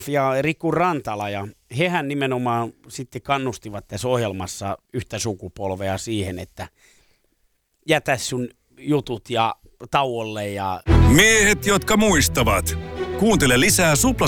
ja Riku Rantala, ja hehän nimenomaan sitten kannustivat tässä ohjelmassa yhtä sukupolvea siihen, että jätä sun jutut ja tauolle. Ja Miehet, jotka muistavat. Kuuntele lisää Supla